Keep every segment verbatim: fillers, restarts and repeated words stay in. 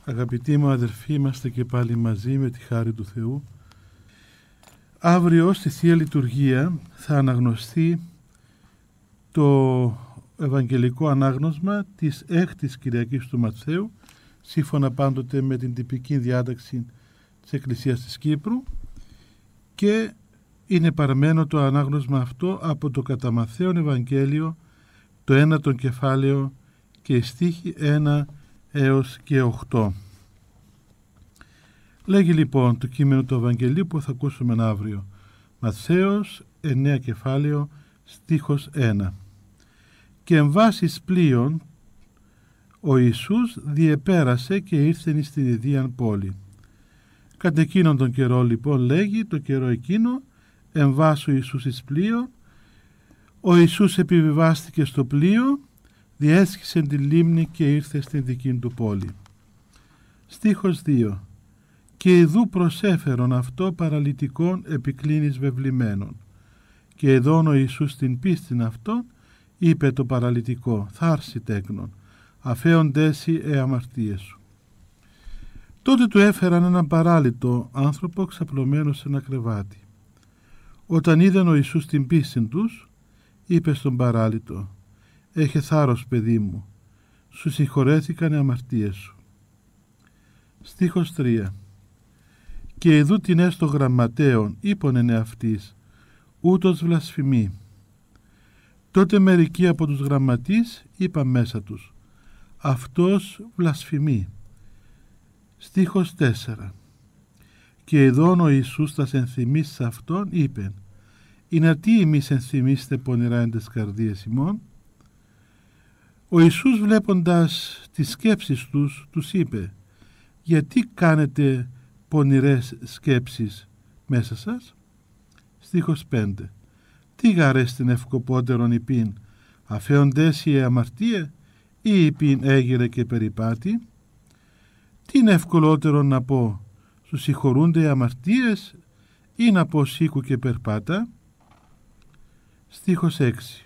Αγαπητοί μου αδερφοί, είμαστε και πάλι μαζί με τη χάρη του Θεού. Αύριο στη Θεία Λειτουργία θα αναγνωστεί το Ευαγγελικό Ανάγνωσμα της έκτης Κυριακής του Ματθαίου, σύμφωνα πάντοτε με την τυπική διάταξη της Εκκλησίας της Κύπρου, και είναι παραμένο το ανάγνωσμα αυτό από το κατά Μαθαίον Ευαγγέλιο, το ένατο κεφάλαιο και οι στίχοι ένα έως και οκτώ. Λέγει λοιπόν το κείμενο του Ευαγγελίου που θα ακούσουμε αύριο. Ματθαίος εννέα κεφάλαιο στίχος ένα. Και εν βάσης πλοίων ο Ιησούς διεπέρασε και ήρθεν στην ιδίαν πόλη. Κατ' εκείνον τον καιρό λοιπόν, λέγει, το καιρό εκείνο εν βάσου Ιησούς εις πλοίο, ο Ιησούς επιβιβάστηκε στο πλοίο, διέσχισε τη λίμνη και ήρθε στην δική του πόλη. Στίχος δύο. Και ιδού προσέφερον αυτό παραλυτικών επικλίνης βεβλημένων. Και εδών ο Ιησούς την πίστην αυτόν, είπε το παραλυτικό, θάρση τέκνον, αφέοντέσι ε αμαρτίες σου. Τότε του έφεραν έναν παράλυτο άνθρωπο ξαπλωμένο σε ένα κρεβάτι. Όταν είδαν ο Ιησούς την πίστην τους, είπε στον παράλυτο, έχε θάρρος παιδί μου, σου συγχωρέθηκαν οι αμαρτίες σου. Στίχος τρία. Και ειδού την έστω γραμματέων είπον αυτής, ούτως βλασφημεί. Τότε μερικοί από τους γραμματείς είπαν μέσα τους, αυτός βλασφημεί. Στίχος τέσσερα. Και ειδών ο Ιησούς τας ενθυμείς σε αυτόν είπεν, είναι τι εμείς ενθυμίστε πονηρά εν τες καρδίες ημών. Ο Ιησούς βλέποντας τις σκέψεις τους, τους είπε, γιατί κάνετε πονηρές σκέψεις μέσα σας. Στίχος πέντε. Τι γαρέστην ευκοπότερον υπήν, αφέοντες η αμαρτία, ή υπήν έγειρε και περιπάτη. Τι είναι ευκολότερο να πω, σου συγχωρούνται οι αμαρτίες, ή να πω σήκου και περπάτα. Στίχος έξι.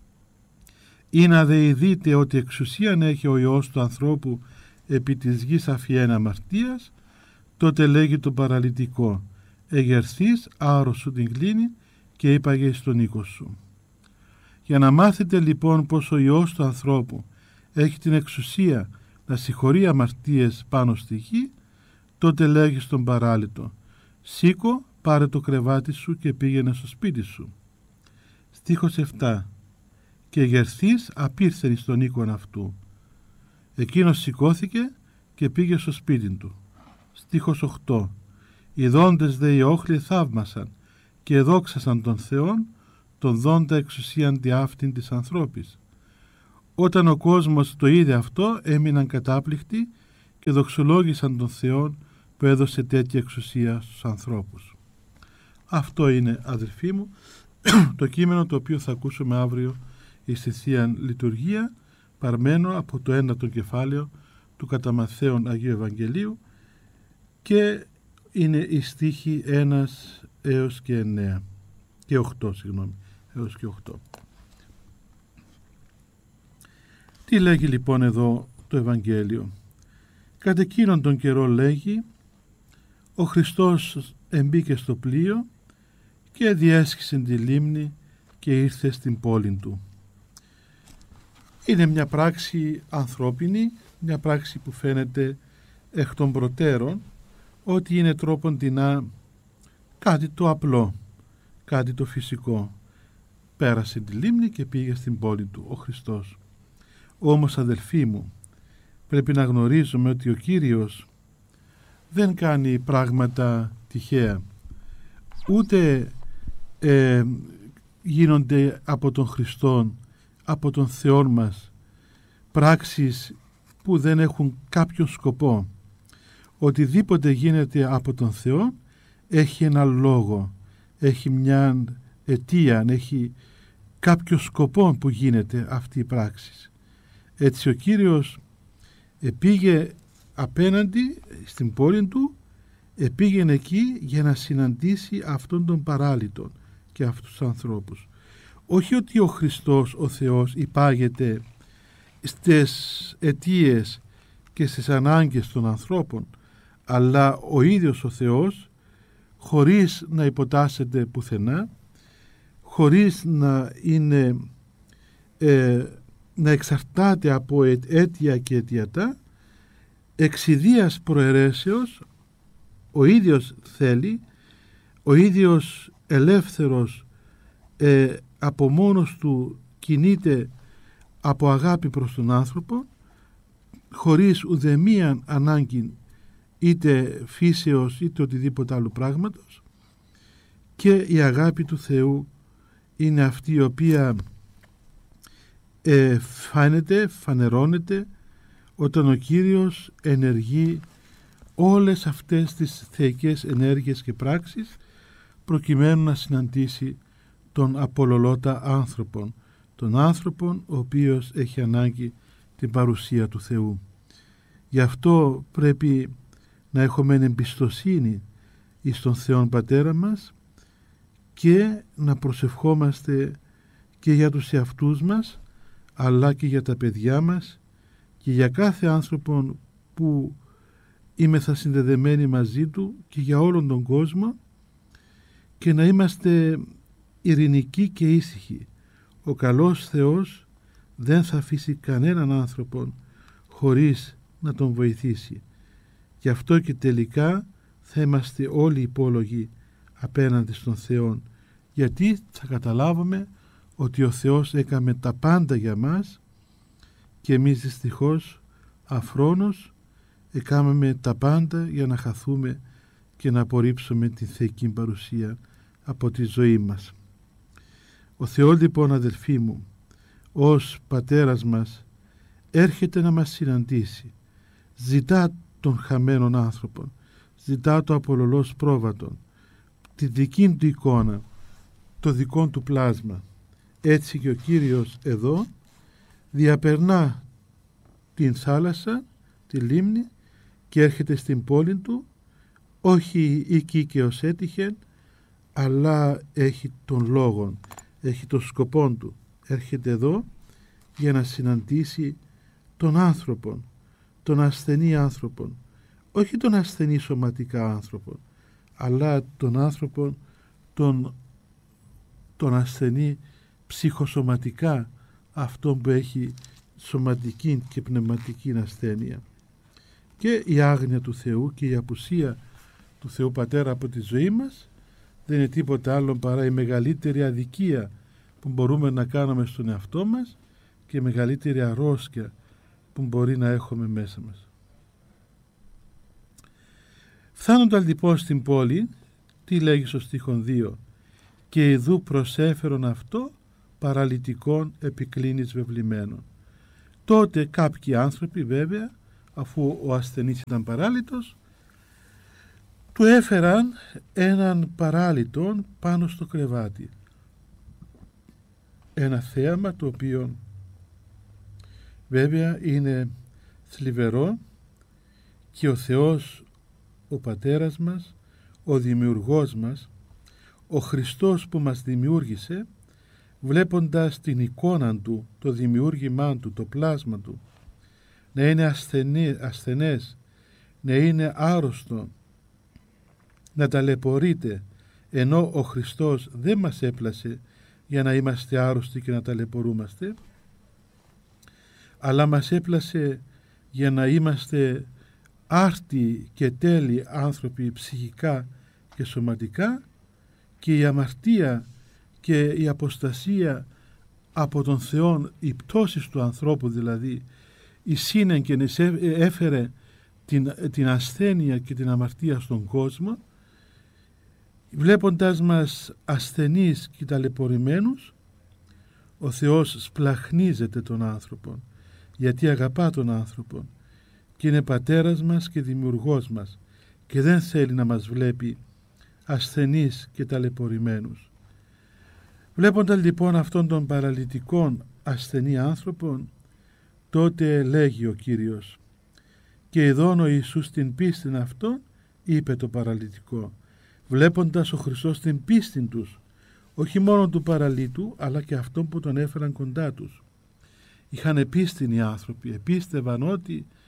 Ή να δε ειδείτε ότι εξουσίαν έχει ο Υιός του ανθρώπου επί της γης αφιέν αμαρτίας, τότε λέγει το παραλυτικό, εγερθείς άρρος σου την κλίνη και είπαγε στον οίκο σου. Για να μάθετε λοιπόν πως ο Υιός του ανθρώπου έχει την εξουσία να συγχωρεί αμαρτίες πάνω στη γη, τότε λέγει στον παράλυτο, σήκω, πάρε το κρεβάτι σου και πήγαινε στο σπίτι σου. Στίχος επτά. Και γερθείς απήρθεν στον οίκον αυτού. Εκείνος σηκώθηκε και πήγε στο σπίτι του. Στίχος οκτώ. Οι δόντες δε οι όχλοι θαύμασαν και εδόξασαν τον Θεόν, τον δόντα εξουσίαν δι' αυτήν της ανθρώπης. Όταν ο κόσμος το είδε αυτό, έμειναν κατάπληκτοι και δοξολόγησαν τον Θεόν που έδωσε τέτοια εξουσία στους ανθρώπους. Αυτό είναι, αδελφοί μου, το κείμενο το οποίο θα ακούσουμε αύριο στη Θεία Λειτουργία, παρμένο από το ένατο κεφάλαιο του κατά Μαθαίον Αγίου Ευαγγελίου, και είναι οι στίχοι ένα έως και εννέα και οκτώ, συγγνώμη, έως και οκτώ. Τι λέγει λοιπόν εδώ το Ευαγγέλιο? Κατ' εκείνον τον καιρό, λέγει, ο Χριστός εμπήκε στο πλοίο και διέσχισε τη λίμνη και ήρθε στην πόλη του. Είναι μια πράξη ανθρώπινη, μια πράξη που φαίνεται εκ των προτέρων ότι είναι τρόποντινά κάτι το απλό, κάτι το φυσικό. Πέρασε τη λίμνη και πήγε στην πόλη του ο Χριστός. Όμως, αδελφοί μου, πρέπει να γνωρίζουμε ότι ο Κύριος δεν κάνει πράγματα τυχαία, ούτε ε, γίνονται από τον Χριστόν, από τον Θεόν μας, πράξεις που δεν έχουν κάποιον σκοπό. Οτιδήποτε γίνεται από τον Θεό έχει ένα λόγο, έχει μια αιτία, έχει κάποιο σκοπό που γίνεται αυτή η πράξη. Έτσι ο Κύριος επήγε απέναντι στην πόλη του, επήγαινε εκεί για να συναντήσει αυτόν τον παράλυτον και αυτούς τους ανθρώπους. Όχι ότι ο Χριστός, ο Θεός, υπάγεται στις αιτίες και στις ανάγκες των ανθρώπων, αλλά ο ίδιος ο Θεός, χωρίς να υποτάσσεται πουθενά, χωρίς να είναι ε, να εξαρτάται από αίτια και αιτιατά, εξ ιδίας προαιρέσεως ο ίδιος θέλει, ο ίδιος ελεύθερος ε, από μόνος του κινείται από αγάπη προς τον άνθρωπο, χωρίς ουδεμίαν ανάγκη είτε φύσεως είτε οτιδήποτε άλλο πράγματος, και η αγάπη του Θεού είναι αυτή η οποία ε, φάνεται, φανερώνεται όταν ο Κύριος ενεργεί όλες αυτές τις θεϊκές ενέργειες και πράξεις προκειμένου να συναντήσει τον απολωλώτα άνθρωπον, τον άνθρωπον ο οποίος έχει ανάγκη την παρουσία του Θεού. Γι' αυτό πρέπει να έχουμε εμπιστοσύνη εις τον Θεόν Πατέρα μας και να προσευχόμαστε και για τους εαυτούς μας, αλλά και για τα παιδιά μας και για κάθε άνθρωπο που είμεθα συνδεδεμένοι μαζί του και για όλον τον κόσμο, και να είμαστε ειρηνικοί και ήσυχοι. Ο καλός Θεός δεν θα αφήσει κανέναν άνθρωπο χωρίς να τον βοηθήσει. Γι' αυτό και τελικά θα είμαστε όλοι υπόλογοι απέναντι στον Θεό, γιατί θα καταλάβουμε ότι ο Θεός έκαμε τα πάντα για μας και εμείς δυστυχώς αφρόνως έκαμε τα πάντα για να χαθούμε και να απορρίψουμε την θεϊκή παρουσία από τη ζωή μας. Ο Θεός λοιπόν, αδελφοί μου, ως Πατέρας μας έρχεται να μας συναντήσει, ζητά τον χαμένον άνθρωπο, ζητά το απολωλός πρόβατον, τη δική του εικόνα, το δικό του πλάσμα. Έτσι και ο Κύριος εδώ διαπερνά την θάλασσα, τη λίμνη, και έρχεται στην πόλη του, όχι εκεί και ως έτυχε, αλλά έχει τον λόγον, έχει τον σκοπό του. Έρχεται εδώ για να συναντήσει τον άνθρωπο, τον ασθενή άνθρωπο, όχι τον ασθενή σωματικά άνθρωπο, αλλά τον άνθρωπο, τον, τον ασθενή ψυχοσωματικά, αυτόν που έχει σωματική και πνευματική ασθένεια. Και η άγνοια του Θεού και η απουσία του Θεού Πατέρα από τη ζωή μας δεν είναι τίποτα άλλο παρά η μεγαλύτερη αδικία που μπορούμε να κάνουμε στον εαυτό μας και η μεγαλύτερη αρρώστια που μπορεί να έχουμε μέσα μας. Φτάνοντας λοιπόν στην πόλη, τι λέγει στο στίχον δύο? Και ιδού προσέφερον αυτό παραλυτικών επικλίνης βεβλημένων. Τότε κάποιοι άνθρωποι, βέβαια, αφού ο ασθενής ήταν παράλυτος, του έφεραν έναν παράλυτον πάνω στο κρεβάτι. Ένα θέαμα το οποίο βέβαια είναι θλιβερό, και ο Θεός, ο Πατέρας μας, ο Δημιουργός μας, ο Χριστός που μας δημιούργησε, βλέποντας την εικόνα του, το δημιούργημά του, το πλάσμα του, να είναι ασθενή, ασθενές, να είναι άρρωστο, να ταλαιπωρείται, ενώ ο Χριστός δεν μας έπλασε για να είμαστε άρρωστοι και να ταλαιπωρούμαστε, αλλά μας έπλασε για να είμαστε άρτιοι και τέλειοι άνθρωποι ψυχικά και σωματικά, και η αμαρτία και η αποστασία από τον Θεό, η πτώση του ανθρώπου δηλαδή, η σύνεγγεν έφερε την, την ασθένεια και την αμαρτία στον κόσμο. Βλέποντας μας ασθενείς και ταλαιπωρημένους, ο Θεός σπλαχνίζεται τον άνθρωπο, γιατί αγαπά τον άνθρωπο και είναι Πατέρας μας και Δημιουργός μας, και δεν θέλει να μας βλέπει ασθενείς και ταλαιπωρημένους. Βλέποντας λοιπόν αυτόν τον παραλυτικόν ασθενή άνθρωπον, τότε λέγει ο Κύριος, και ειδών ο Ιησούς την πίστην αυτόν, είπε το παραλυτικό, βλέποντας ο Χριστός την πίστη τους, όχι μόνο του παραλύτου, αλλά και αυτόν που τον έφεραν κοντά τους. Είχαν πίστην οι άνθρωποι, επίστευαν ότι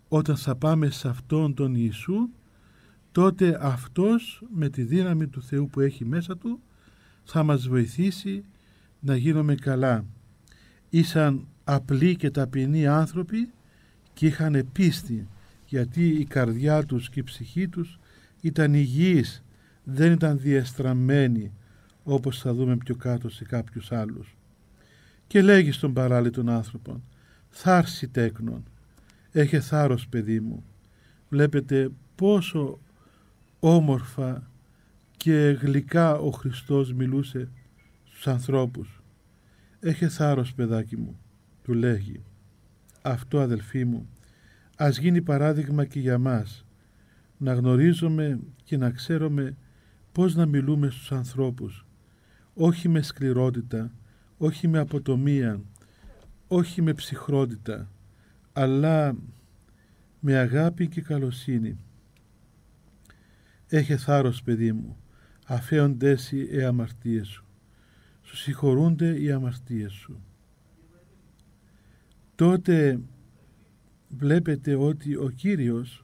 όταν θα πάμε σε αυτόν τον Ιησού, τότε αυτός με τη δύναμη του Θεού που έχει μέσα του θα μας βοηθήσει να γίνουμε καλά. Ήσαν απλοί και ταπεινοί άνθρωποι και είχαν πίστη, γιατί η καρδιά τους και η ψυχή τους ήταν υγιής, δεν ήταν διεστραμμένη όπως θα δούμε πιο κάτω σε κάποιους άλλους. Και λέγει στον παράλυτον άνθρωπον, θάρση τέκνον, έχε θάρρος παιδί μου. Βλέπετε πόσο όμορφα και γλυκά ο Χριστός μιλούσε στους ανθρώπους. Έχε θάρρος παιδάκι μου, του λέγει. Αυτό αδελφοί μου, ας γίνει παράδειγμα και για μας, να γνωρίζουμε και να ξέρουμε πώς να μιλούμε στους ανθρώπους, όχι με σκληρότητα, όχι με αποτομία, όχι με ψυχρότητα, αλλά με αγάπη και καλοσύνη. Έχε θάρρος παιδί μου, αφέοντες οι αμαρτίες σου, σου συγχωρούνται οι αμαρτίες σου. Τότε βλέπετε ότι ο Κύριος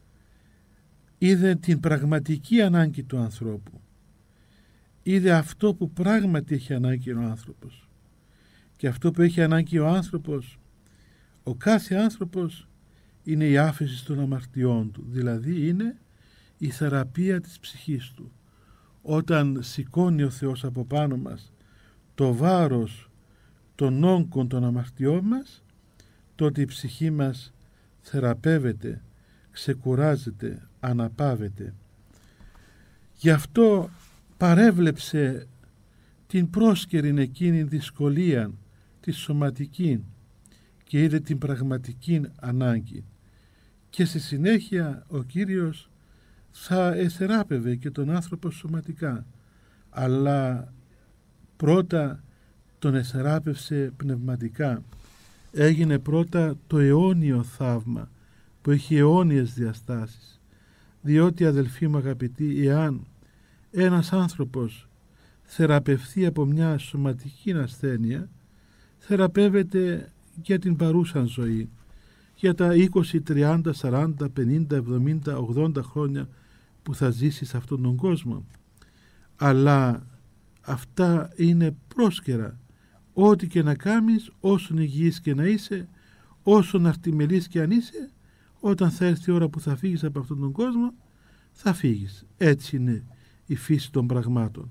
είδε την πραγματική ανάγκη του ανθρώπου, είδε αυτό που πράγματι έχει ανάγκη ο άνθρωπος, και αυτό που έχει ανάγκη ο άνθρωπος, ο κάθε άνθρωπος, είναι η άφεση των αμαρτιών του, δηλαδή είναι η θεραπεία της ψυχής του. Όταν σηκώνει ο Θεός από πάνω μας το βάρος των όγκων των αμαρτιών μας, τότε η ψυχή μας θεραπεύεται, ξεκουράζεται, αναπαύεται. Γι' αυτό παρέβλεψε την πρόσκαιρη εκείνη δυσκολία, τη σωματική, και είδε την πραγματική ανάγκη, και στη συνέχεια ο Κύριος θα εθεράπευε και τον άνθρωπο σωματικά, αλλά πρώτα τον εθεράπευσε πνευματικά. Έγινε πρώτα το αιώνιο θαύμα που έχει αιώνιες διαστάσεις, διότι αδελφοί μου αγαπητοί, εάν ένας άνθρωπος θεραπευθεί από μια σωματική ασθένεια, θεραπεύεται για την παρούσα ζωή, για τα είκοσι, τριάντα, σαράντα, πενήντα, εβδομήντα, ογδόντα χρόνια που θα ζήσει σε αυτόν τον κόσμο. Αλλά αυτά είναι πρόσκαιρα. Ό,τι και να κάνεις, όσον υγιής και να είσαι, όσον αρτιμελής και αν είσαι, όταν θα έρθει η ώρα που θα φύγεις από αυτόν τον κόσμο, θα φύγεις. Έτσι είναι η φύση των πραγμάτων.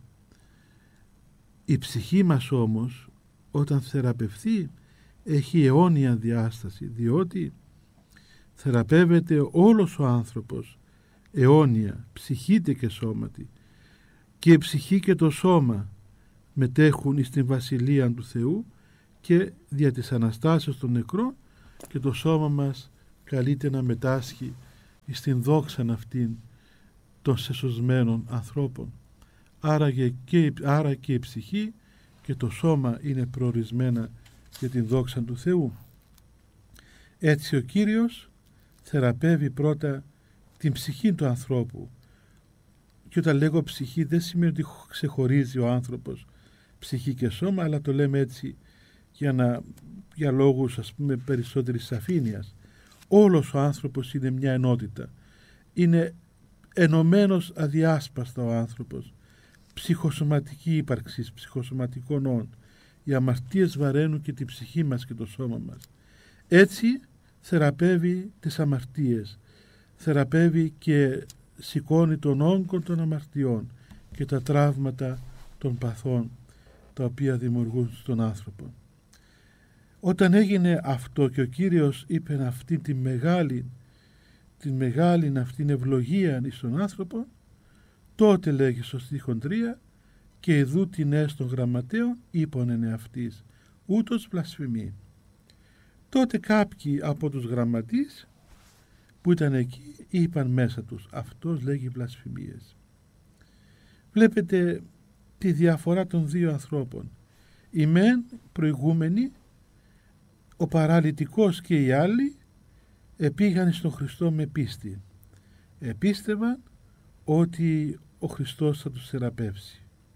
Η ψυχή μας όμως, όταν θεραπευθεί, έχει αιώνια διάσταση, διότι θεραπεύεται όλος ο άνθρωπος αιώνια, ψυχήτε και σώματι, και η ψυχή και το σώμα μετέχουν στην βασιλεία του Θεού, και δια της Αναστάσεως των νεκρών και το σώμα μας καλείται να μετάσχει στην δόξαν αυτήν των σεσωσμένων ανθρώπων. Άρα και, άρα και η ψυχή και το σώμα είναι προορισμένα για την δόξα του Θεού. Έτσι ο Κύριος θεραπεύει πρώτα την ψυχή του ανθρώπου, και όταν λέγω ψυχή δεν σημαίνει ότι ξεχωρίζει ο άνθρωπος ψυχή και σώμα, αλλά το λέμε έτσι για, να, για λόγους ας πούμε περισσότερης σαφήνειας. Όλος ο άνθρωπος είναι μια ενότητα, είναι ενωμένος αδιάσπαστα ο άνθρωπος, ψυχοσωματική ύπαρξη, ψυχοσωματικών όν. Οι αμαρτίες βαραίνουν και την ψυχή μας και το σώμα μας. Έτσι θεραπεύει τις αμαρτίες, θεραπεύει και σηκώνει τον όγκο των αμαρτιών και τα τραύματα των παθών τα οποία δημιουργούν στον άνθρωπο. Όταν έγινε αυτό και ο Κύριος είπε αυτή τη μεγάλη, την μεγάλη αυτήν ευλογία στον άνθρωπο, τότε λέγει στο στίχον τρία, και ειδού την ες των γραμματέων είπονεν εαυτής, ούτως βλασφημεί. Τότε κάποιοι από τους γραμματείς που ήταν εκεί είπαν μέσα τους, αυτός λέγει βλασφημίες. Βλέπετε τη διαφορά των δύο ανθρώπων. Οι μεν προηγούμενοι, ο παραλυτικός και οι άλλοι, επήγαν στον Χριστό με πίστη. Επίστευαν ότι ο Χριστός θα τους θεραπεύσει.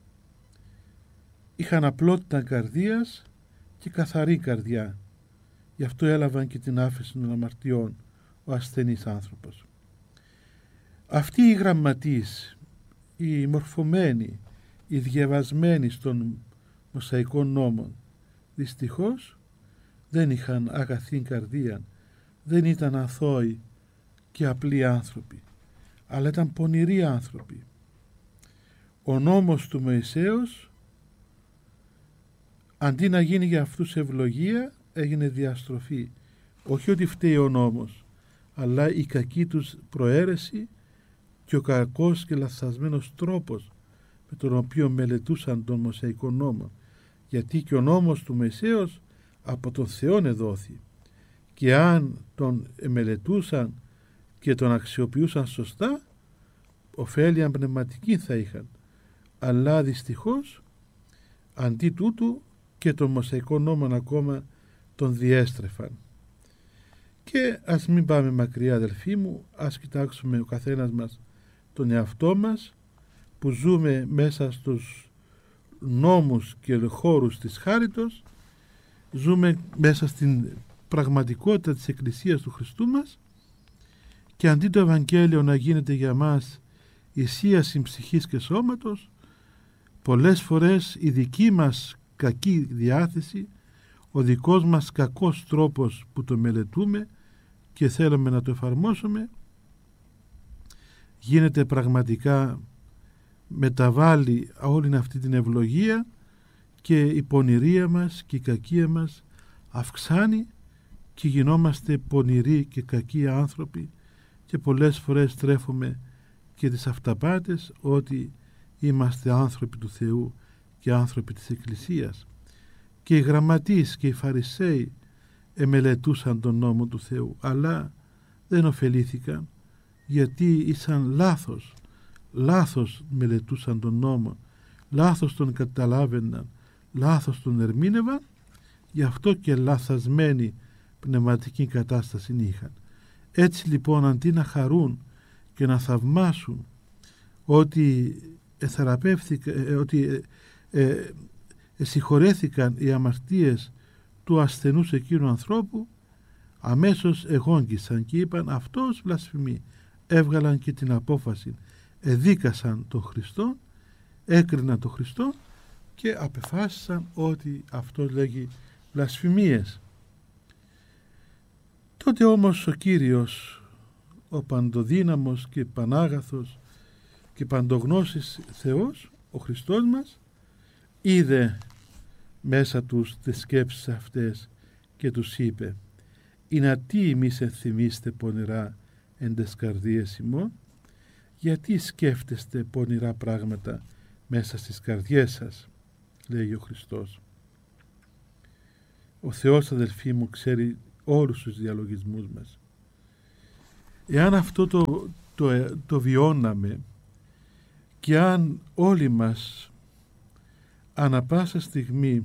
Είχαν απλότητα καρδίας και καθαρή καρδιά. Γι' αυτό έλαβαν και την άφεση των αμαρτιών, ο ασθενής άνθρωπος. Αυτοί οι γραμματείς, οι μορφωμένοι, οι διαβασμένοι στον Μωσαϊκών νόμων, δυστυχώς δεν είχαν αγαθήν καρδία, δεν ήταν αθώοι και απλοί άνθρωποι, αλλά ήταν πονηροί άνθρωποι. Ο νόμος του Μωυσέως, αντί να γίνει για αυτούς ευλογία, έγινε διαστροφή. Όχι ότι φταίει ο νόμος, αλλά η κακή τους προαίρεση και ο κακός και λαθασμένος τρόπος με τον οποίο μελετούσαν τον Μωσαϊκό νόμο, γιατί και ο νόμος του Μωυσέως από τον Θεόν εδόθη, και αν τον μελετούσαν και τον αξιοποιούσαν σωστά, ωφέλεια πνευματική θα είχαν. Αλλά δυστυχώς αντί τούτου και τον Μωσαϊκό νόμο ακόμα τον διέστρεφαν. Και ας μην πάμε μακριά, αδελφοί μου, ας κοιτάξουμε ο καθένας μας τον εαυτό μας, που ζούμε μέσα στους νόμους και χώρους της χάριτος, ζούμε μέσα στην πραγματικότητα της Εκκλησίας του Χριστού μας, και αντί το Ευαγγέλιο να γίνεται για μας εισίαση ψυχής και σώματος, πολλές φορές η δική μας κακή διάθεση, ο δικός μας κακός τρόπος που το μελετούμε και θέλουμε να το εφαρμόσουμε, γίνεται πραγματικά, μεταβάλλει όλη αυτή την ευλογία, και η πονηρία μας και η κακία μας αυξάνει και γινόμαστε πονηροί και κακοί άνθρωποι, και πολλές φορές τρέφουμε και τις αυταπάτες ότι είμαστε άνθρωποι του Θεού και άνθρωποι της Εκκλησίας. Και οι γραμματείς και οι Φαρισαίοι εμελετούσαν τον νόμο του Θεού, αλλά δεν ωφελήθηκαν, γιατί ήσαν λάθος λάθος μελετούσαν τον νόμο, λάθος τον καταλάβαιναν, λάθος τον ερμήνευαν, γι' αυτό και λαθασμένη πνευματική κατάσταση είχαν. Έτσι λοιπόν, αντί να χαρούν και να θαυμάσουν ότι εθεραπεύθηκαν, ότι ε, ε, ε, συγχωρέθηκαν οι αμαρτίες του ασθενούς εκείνου ανθρώπου, αμέσως εγόγγισαν και είπαν αυτός βλασφημεί. Έβγαλαν και την απόφαση, εδίκασαν τον Χριστό, έκριναν τον Χριστό και απεφάσισαν ότι αυτός λέγει βλασφημίες. Τότε όμως ο Κύριος, ο παντοδύναμος και πανάγαθος και παντογνώσης Θεός, ο Χριστός μας, είδε μέσα τους τις σκέψεις αυτές και τους είπε: «Ινα τι εμείς ενθυμίστε πονηρά εν τες καρδίες ημών?» Γιατί σκέφτεστε πονηρά πράγματα μέσα στις καρδιές σας, λέει ο Χριστός. Ο Θεός, αδελφοί μου, ξέρει όλους τους διαλογισμούς μας. Εάν αυτό το, το, το βιώναμε, και αν όλοι μας ανα πάσα στιγμή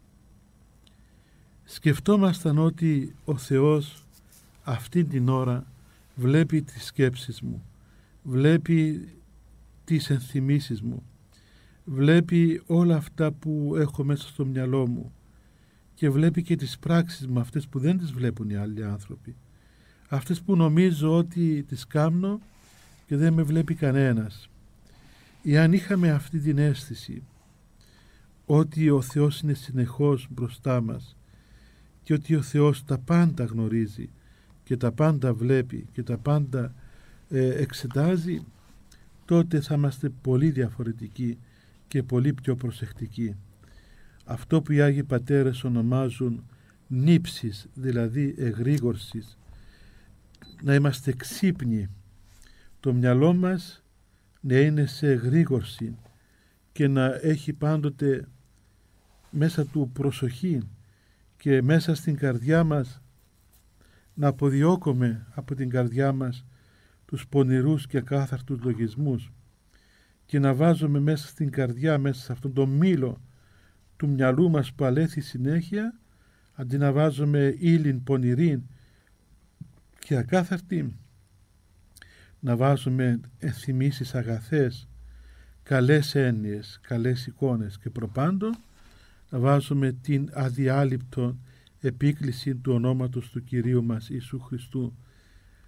σκεφτόμασταν ότι ο Θεός αυτή την ώρα βλέπει τις σκέψεις μου, βλέπει τις ενθυμίσεις μου, βλέπει όλα αυτά που έχω μέσα στο μυαλό μου και βλέπει και τις πράξεις μου, αυτές που δεν τις βλέπουν οι άλλοι άνθρωποι, αυτές που νομίζω ότι τις κάνω και δεν με βλέπει κανένας. Εάν είχαμε αυτή την αίσθηση ότι ο Θεός είναι συνεχώς μπροστά μας και ότι ο Θεός τα πάντα γνωρίζει και τα πάντα βλέπει και τα πάντα ε, εξετάζει, τότε θα είμαστε πολύ διαφορετικοί και πολύ πιο προσεκτικοί. Αυτό που οι Άγιοι Πατέρες ονομάζουν νύψεις, δηλαδή εγρήγορσης, να είμαστε ξύπνοι, το μυαλό μας να είναι σε εγρήγορση και να έχει πάντοτε μέσα του προσοχή και μέσα στην καρδιά μας να αποδιώκουμε από την καρδιά μας τους πονηρούς και ακάθαρτους λογισμούς και να βάζουμε μέσα στην καρδιά, μέσα σε αυτόν τον μήλο του μυαλού μας που αλέθει συνέχεια, αντί να βάζουμε ύλην πονηρήν και ακάθαρτη, να βάζουμε ενθυμίσεις αγαθές, καλές έννοιες, καλές εικόνες και προπάντων να βάζουμε την αδιάλειπτο επίκληση του ονόματος του Κυρίου μας Ιησού Χριστού,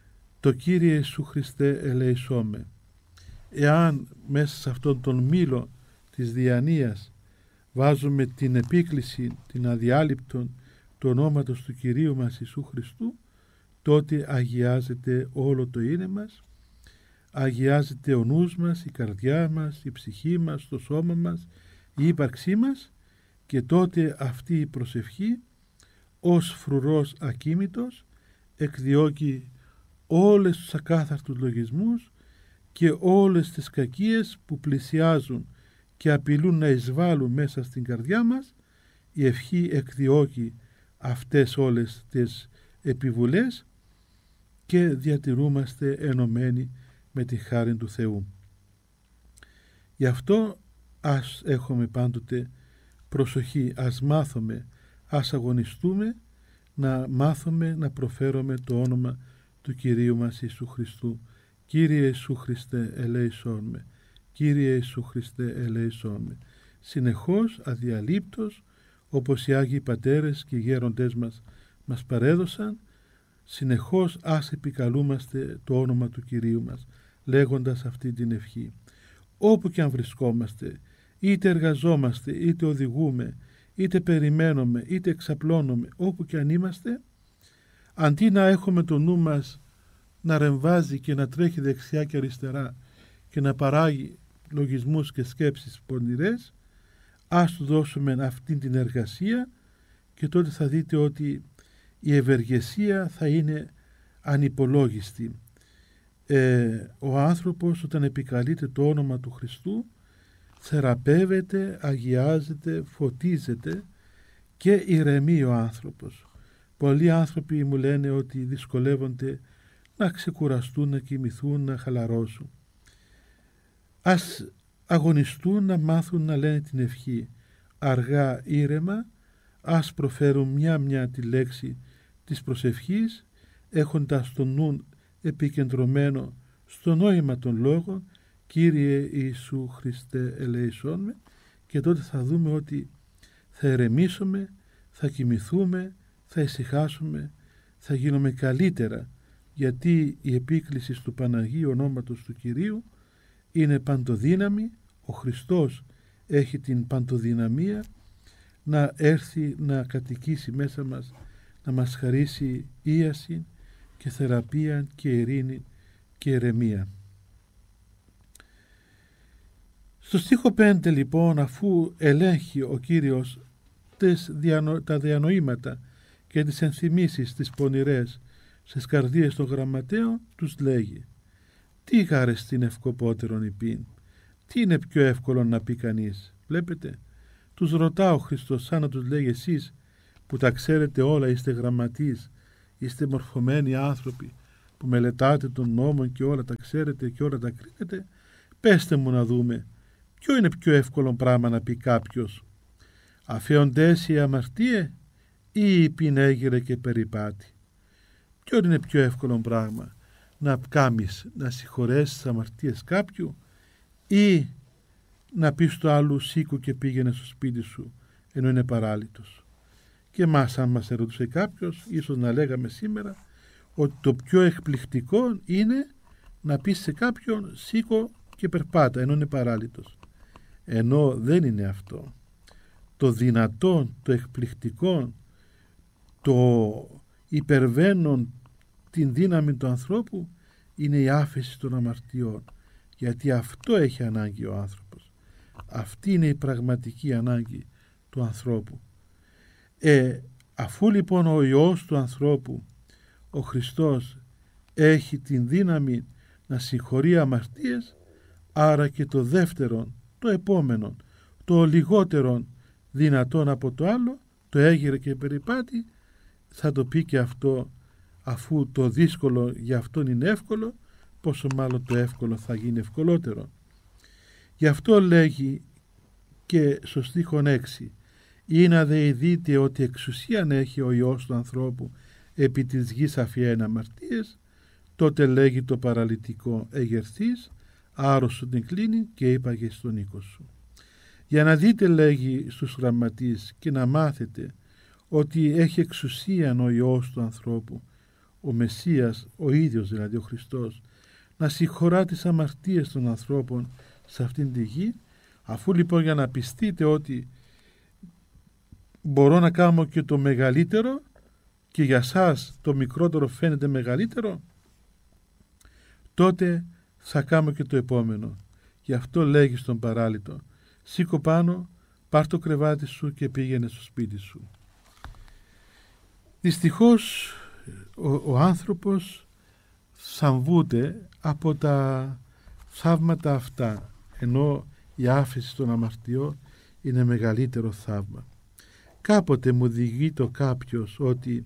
το Κύριε Ιησού Χριστέ ελεησόμε. Εάν μέσα σε αυτόν τον μήλο της διανοίας βάζουμε την επίκληση, την αδιάλειπτον του ονόματος του Κυρίου μας Ιησού Χριστού, τότε αγιάζεται όλο το είναι μας, αγιάζεται ο νους μας, η καρδιά μας, η ψυχή μας, το σώμα μας, η ύπαρξή μας, και τότε αυτή η προσευχή ως φρουρός ακίμητος εκδιώκει όλες τους ακάθαρτους λογισμούς και όλες τις κακίες που πλησιάζουν και απειλούν να εισβάλλουν μέσα στην καρδιά μας. Η ευχή εκδιώκει αυτές όλες τις επιβουλές και διατηρούμαστε ενωμένοι με τη χάρη του Θεού. Γι' αυτό ας έχουμε πάντοτε προσοχή, ας μάθουμε, ας αγωνιστούμε να μάθουμε να προφέρουμε το όνομα του Κυρίου μας Ιησού Χριστού. Κύριε Ιησού Χριστέ ελέησόν με, Κύριε Ιησού Χριστέ ελέησόν με. Συνεχώς, αδιαλείπτως, όπως οι Άγιοι Πατέρες και οι γέροντές μας μας παρέδωσαν, συνεχώς ας επικαλούμαστε το όνομα του Κυρίου μας, λέγοντας αυτή την ευχή. Όπου και αν βρισκόμαστε, είτε εργαζόμαστε, είτε οδηγούμε, είτε περιμένουμε, είτε εξαπλώνουμε, όπου και αν είμαστε, αντί να έχουμε το νου μας να ρεμβάζει και να τρέχει δεξιά και αριστερά και να παράγει λογισμούς και σκέψεις πονηρές, ας του δώσουμε αυτή την εργασία και τότε θα δείτε ότι η ευεργεσία θα είναι ανυπολόγιστη. Ε, ο άνθρωπος όταν επικαλείται το όνομα του Χριστού θεραπεύεται, αγιάζεται, φωτίζεται και ηρεμεί ο άνθρωπος. Πολλοί άνθρωποι μου λένε ότι δυσκολεύονται να ξεκουραστούν, να κοιμηθούν, να χαλαρώσουν. Ας αγωνιστούν να μάθουν να λένε την ευχή αργά, ήρεμα, ας προφέρουν μια-μια τη λέξη της προσευχής, έχοντας το νου επικεντρωμένο στο νόημα των λόγων, Κύριε Ιησού Χριστέ ελέησόν με, και τότε θα δούμε ότι θα ερεμήσουμε, θα κοιμηθούμε, θα ησυχάσουμε, θα γίνουμε καλύτερα, γιατί η επίκληση του Παναγίου ονόματος του Κυρίου είναι παντοδύναμη. Ο Χριστός έχει την παντοδυναμία να έρθει να κατοικήσει μέσα μας, να μας χαρίσει ίαση και θεραπεία και ειρήνη και ερεμία. Στο στίχο πέντε λοιπόν, αφού ελέγχει ο Κύριος τις διανο... τα διανοήματα και τις ενθυμίσεις τις πονηρές στις καρδίες των γραμματέων, τους λέγει: τι γάρες την ευκοπότερον υπήν, τι είναι πιο εύκολο να πει κανείς? Βλέπετε, τους ρωτά ο Χριστός σαν να τους λέει: εσείς που τα ξέρετε όλα, είστε γραμματείς, είστε μορφωμένοι άνθρωποι που μελετάτε τον νόμο και όλα τα ξέρετε και όλα τα κρίνετε, πέστε μου να δούμε ποιο είναι πιο εύκολο πράγμα να πει κάποιος, αφέοντες οι αμαρτίε ή υπηνέγειρε και περιπάτη? Ποιο είναι πιο εύκολο πράγμα, να κάμεις, να συγχωρέσεις τις αμαρτίες κάποιου ή να πεις στο άλλο σήκω και πήγαινε στο σπίτι σου ενώ είναι παράλυτος? Και εμάς, αν μας ερωτούσε κάποιος, ίσως να λέγαμε σήμερα ότι το πιο εκπληκτικό είναι να πεις σε κάποιον σήκω και περπάτα ενώ είναι παράλυτος. Ενώ δεν είναι αυτό. Το δυνατόν, το εκπληκτικό, το υπερβαίνον την δύναμη του ανθρώπου είναι η άφεση των αμαρτιών, γιατί αυτό έχει ανάγκη ο άνθρωπος. Αυτή είναι η πραγματική ανάγκη του ανθρώπου. Ε, αφού λοιπόν ο Υιός του ανθρώπου, ο Χριστός, έχει την δύναμη να συγχωρεί αμαρτίες, άρα και το δεύτερο, το επόμενο, το λιγότερο δυνατόν από το άλλο, το έγειρε και περιπάτη, θα το πει και αυτό, αφού το δύσκολο για αυτόν είναι εύκολο, πόσο μάλλον το εύκολο θα γίνει ευκολότερο. Γι' αυτό λέγει και στο στίχον έξι: ή να δε ειδείτε ότι εξουσίαν έχει ο Υιός του ανθρώπου επί της γης αφιέν αμαρτίες, τότε λέγει το παραλυτικό: εγερθείς, άρρωστον την κλίνη και είπαγε στον οίκο σου. Για να δείτε, λέγει στους γραμματείς, και να μάθετε ότι έχει εξουσίαν ο Υιός του ανθρώπου, ο Μεσσίας, ο ίδιος δηλαδή ο Χριστός, να συγχωρά τις αμαρτίες των ανθρώπων σε αυτήν τη γη, αφού λοιπόν για να πιστείτε ότι μπορώ να κάνω και το μεγαλύτερο και για σας το μικρότερο φαίνεται μεγαλύτερο, τότε θα κάνω και το επόμενο. Γι' αυτό λέγει στον παράλυτο, σήκω πάνω, πάρ' το κρεβάτι σου και πήγαινε στο σπίτι σου. Δυστυχώς ο, ο άνθρωπος θαμβούται από τα θαύματα αυτά, ενώ η άφεση των αμαρτιών είναι μεγαλύτερο θαύμα. Κάποτε μου διηγείται κάποιος ότι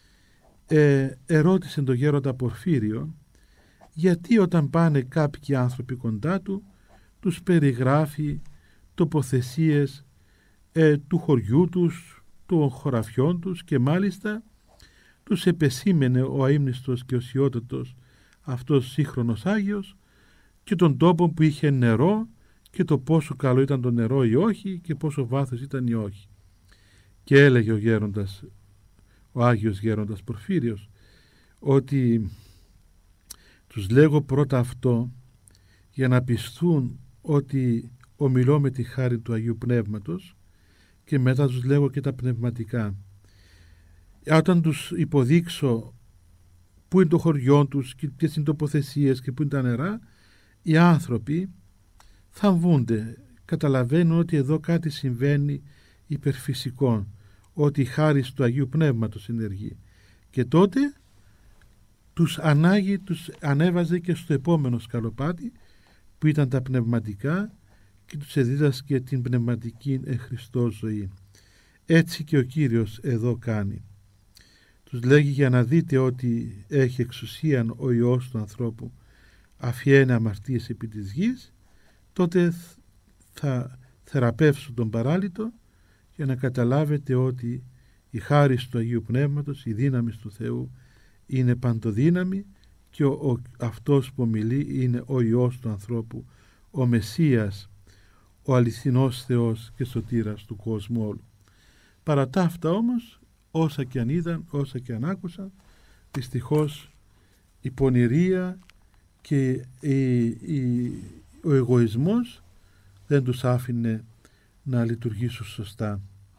ε, ερώτησε τον γέροντα Πορφύριο γιατί όταν πάνε κάποιοι άνθρωποι κοντά του τους περιγράφει τοποθεσίες ε, του χωριού τους, των χωραφιών τους και μάλιστα τους επεσήμενε ο αείμνηστος και ο σιώτατος αυτός σύγχρονος Άγιος και τον τόπο που είχε νερό και το πόσο καλό ήταν το νερό ή όχι και πόσο βάθος ήταν ή όχι. Και έλεγε ο γέροντας, ο Άγιος Γέροντας Πορφύριος, ότι τους λέγω πρώτα αυτό για να πιστούν ότι ομιλώ με τη χάρη του Αγίου Πνεύματος και μετά τους λέγω και τα πνευματικά. Όταν τους υποδείξω πού είναι το χωριό τους και ποιες είναι τοποθεσίες και πού είναι τα νερά, οι άνθρωποι θαμβούνται, καταλαβαίνουν ότι εδώ κάτι συμβαίνει υπερφυσικό, ότι η χάρις του Αγίου Πνεύματος ενεργεί, και τότε τους ανάγει, τους ανέβαζε και στο επόμενο σκαλοπάτι που ήταν τα πνευματικά και τους εδίδασκε την πνευματική εν Χριστώ ζωή. Έτσι και ο Κύριος εδώ κάνει. Τους λέγει για να δείτε ότι έχει εξουσία ο Υιός του ανθρώπου, αφιένει αμαρτίες επί της γης, τότε θα θεραπεύσω τον παράλυτο για να καταλάβετε ότι η χάρις του Αγίου Πνεύματος, η δύναμη του Θεού είναι παντοδύναμη και ο, ο, αυτός που μιλεί είναι ο Υιός του ανθρώπου, ο Μεσσίας, ο αληθινός Θεός και σωτήρας του κόσμου όλου. Παρά τα αυτά όμως, όσα και αν είδαν, όσα και αν άκουσαν, δυστυχώς η πονηρία και η, η, ο εγωισμός δεν τους άφηνε να λειτουργήσουν σωστά.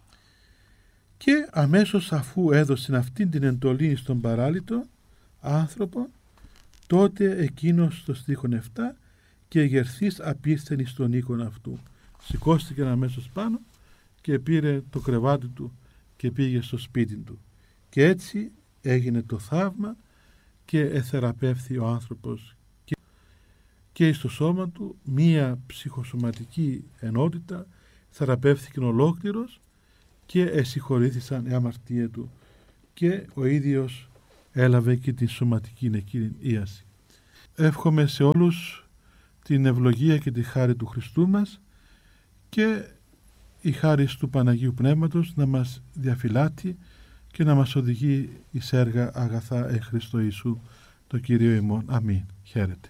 Και αμέσως αφού έδωσε αυτήν την εντολή στον παράλυτο άνθρωπο, τότε εκείνος στο στίχον επτά και εγερθείς απίσθενη στον οίκον αυτού. Σηκώστηκε αμέσως πάνω και πήρε το κρεβάτι του και πήγε στο σπίτι του. Και έτσι έγινε το θαύμα και εθεραπεύθη ο άνθρωπος και, και στο σώμα του μία ψυχοσωματική ενότητα, θεραπεύθηκε ολόκληρος και εσυγχωρήθησαν οι αμαρτίες του και ο ίδιος έλαβε και την σωματική εκείνη ίαση. Εύχομαι σε όλους την ευλογία και τη χάρη του Χριστού μας και η χάρη του Παναγίου Πνεύματος να μας διαφυλάττει και να μας οδηγεί εις έργα αγαθά εν Χριστώ Ιησού το Κύριο ημών. Αμήν. Χαίρετε.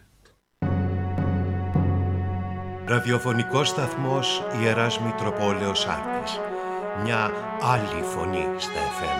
Ραδιοφωνικός σταθμός Ιεράς Μητροπόλεως Άρτης. Μια άλλη φωνή στα εφ εμ.